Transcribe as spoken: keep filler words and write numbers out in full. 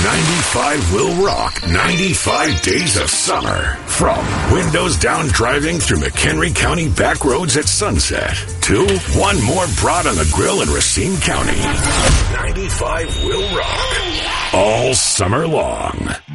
ninety-five will rock ninety-five days of summer. From windows down driving through McHenry County back roads at sunset to one more brat on the grill in Racine County. ninety-five will rock all summer long.